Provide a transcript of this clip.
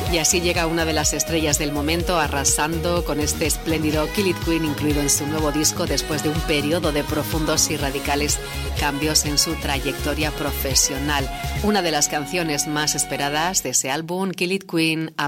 Y así llega una de las estrellas del momento, arrasando con este espléndido Kill It Queen incluido en su nuevo disco después de un periodo de profundos y radicales cambios en su trayectoria profesional. Una de las canciones más esperadas de ese álbum, Kill It Queen,